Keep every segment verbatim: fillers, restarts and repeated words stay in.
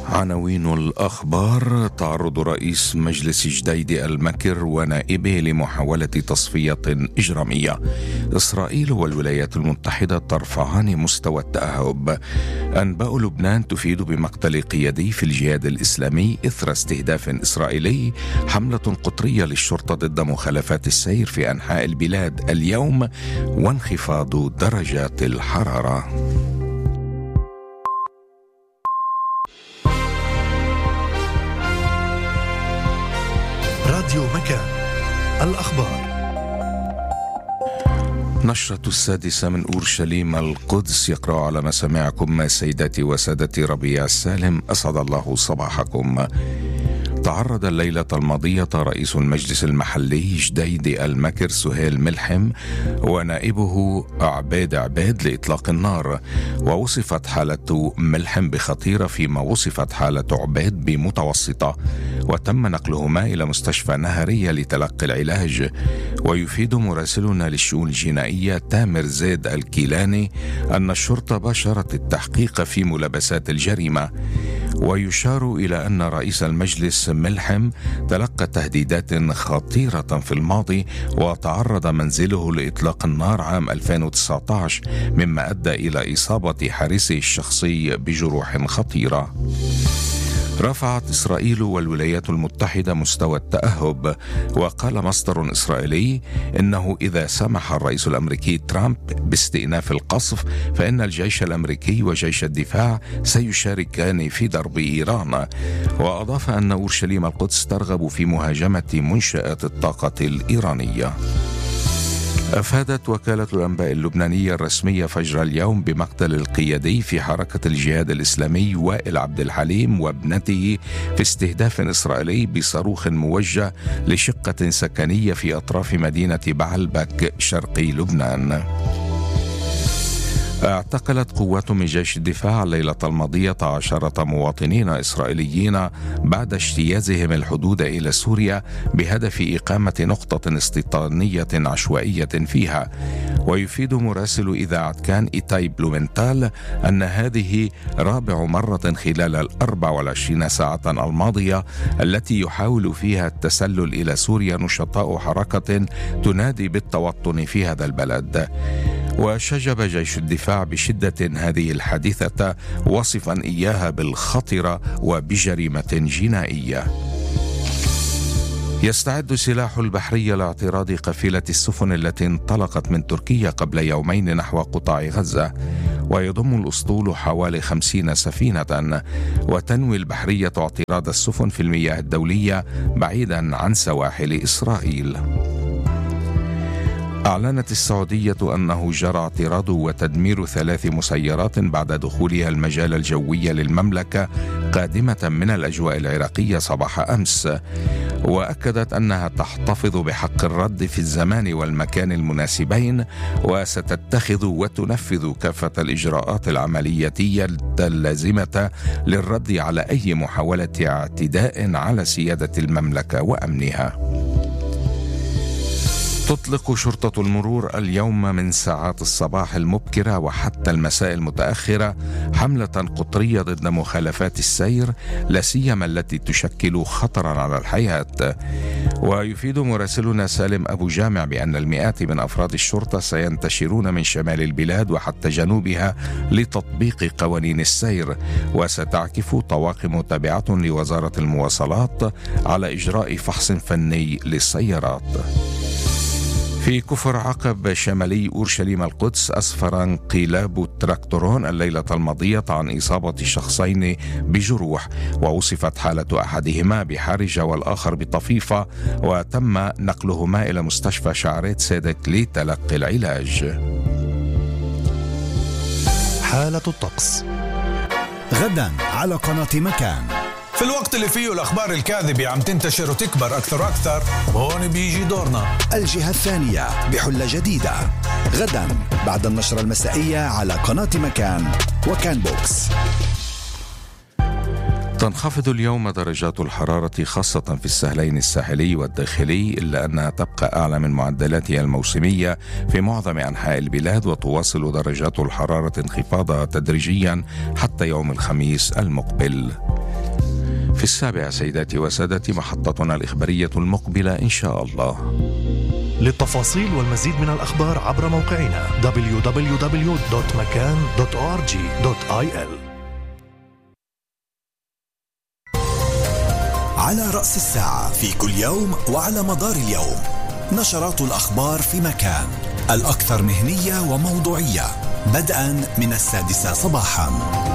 عناوين الأخبار: تعرض رئيس مجلس جديد المكر ونائبه لمحاولة تصفية إجرامية. إسرائيل والولايات المتحدة ترفعان مستوى التأهب. أنباء لبنان تفيد بمقتل قيادي في الجهاد الإسلامي إثر استهداف إسرائيلي. حملة قطرية للشرطة ضد مخالفات السير في أنحاء البلاد اليوم، وانخفاض درجات الحرارة. راديو مكان، الأخبار. نشرة السادسة من أورشليم القدس، يقرأ على مسامعكم سيداتي وسادتي ربيع السالم، أسعد الله صباحكم. تعرض الليلة الماضية رئيس المجلس المحلي جديد المكر سهيل ملحم ونائبه عبيد عبيد لإطلاق النار، ووصفت حالة ملحم بخطيرة فيما وصفت حالة عبيد بمتوسطة، وتم نقلهما إلى مستشفى نهرية لتلقي العلاج. ويفيد مراسلنا للشؤون الجنائية تامر زيد الكيلاني أن الشرطة باشرت التحقيق في ملابسات الجريمة. ويشار إلى أن رئيس المجلس ملحم تلقى تهديدات خطيرة في الماضي، وتعرض منزله لإطلاق النار عام ألفين وتسعة عشر، مما أدى إلى إصابة حارسه الشخصي بجروح خطيرة. رفعت إسرائيل والولايات المتحدة مستوى التأهب، وقال مصدر إسرائيلي إنه إذا سمح الرئيس الأمريكي ترامب باستئناف القصف فإن الجيش الأمريكي وجيش الدفاع سيشاركان في ضرب إيران. وأضاف أن أورشليم القدس ترغب في مهاجمة منشآت الطاقة الإيرانية. أفادت وكالة الأنباء اللبنانية الرسمية فجر اليوم بمقتل القيادي في حركة الجهاد الإسلامي وائل عبد الحليم وابنته في استهداف إسرائيلي بصاروخ موجه لشقة سكنية في أطراف مدينة بعلبك شرقي لبنان. اعتقلت قوات من جيش الدفاع الليلة الماضية عشرة مواطنين إسرائيليين بعد اجتيازهم الحدود إلى سوريا بهدف إقامة نقطة استيطانية عشوائية فيها. ويفيد مراسل إذاعة كان إيتاي بلومنتال أن هذه رابع مرة خلال الأربع والعشرين ساعة الماضية التي يحاول فيها التسلل إلى سوريا نشطاء حركة تنادي بالتوطن في هذا البلد. وشجب جيش الدفاع بشدة هذه الحادثة، وصفا إياها بالخطرة وبجريمة جنائية. يستعد سلاح البحرية لاعتراض قافلة السفن التي انطلقت من تركيا قبل يومين نحو قطاع غزة، ويضم الأسطول حوالي خمسين سفينة. وتنوي البحرية اعتراض السفن في المياه الدولية بعيدا عن سواحل إسرائيل. أعلنت السعودية أنه جرى اعتراض وتدمير ثلاث مسيرات بعد دخولها المجال الجوي للمملكة قادمة من الأجواء العراقية صباح أمس، وأكدت أنها تحتفظ بحق الرد في الزمان والمكان المناسبين، وستتخذ وتنفذ كافة الإجراءات العملياتية اللازمة للرد على أي محاولة اعتداء على سيادة المملكة وأمنها. تطلق شرطة المرور اليوم من ساعات الصباح المبكرة وحتى المساء المتأخرة حملة قطرية ضد مخالفات السير، لا سيما التي تشكل خطرا على الحياة. ويفيد مراسلنا سالم أبو جامع بأن المئات من أفراد الشرطة سينتشرون من شمال البلاد وحتى جنوبها لتطبيق قوانين السير، وستعكف طواقم تابعة لوزارة المواصلات على إجراء فحص فني للسيارات. في كفر عقب شمالي أورشليم القدس أسفر انقلاب تراكتورون الليلة الماضية عن إصابة شخصين بجروح، ووصفت حالة أحدهما بحرجة والآخر بطفيفة، وتم نقلهما إلى مستشفى شعريت سيدك لتلقي العلاج. حالة الطقس غدا على قناة مكان. في الوقت اللي فيه الأخبار الكاذبة عم تنتشر وتكبر أكثر وأكثر، هون بيجي دورنا. الجهة الثانية بحلة جديدة غدا بعد النشرة المسائية على قناة مكان وكان بوكس. تنخفض اليوم درجات الحرارة خاصة في السهلين الساحلي والداخلي، إلا أنها تبقى أعلى من معدلاتها الموسمية في معظم أنحاء البلاد، وتواصل درجات الحرارة انخفاضها تدريجيا حتى يوم الخميس المقبل. في السابع سيداتي وسادتي محطتنا الإخبارية المقبلة إن شاء الله. للتفاصيل والمزيد من الأخبار عبر موقعنا دبليو دبليو دبليو دوت مكان دوت أو آر جي دوت آي إل. على رأس الساعة في كل يوم وعلى مدار اليوم نشرات الأخبار في مكان، الأكثر مهنية وموضوعية، بدءا من السادسة صباحا.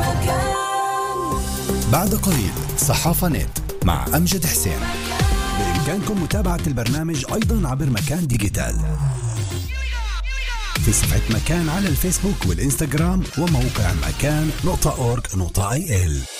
بعد قليل صحافة نت مع أمجد حسين. بإمكانكم متابعة البرنامج أيضا عبر مكان ديجيتال في صفحة مكان على الفيسبوك والإنستغرام وموقع مكان نقطة أورج نقطة آي إل.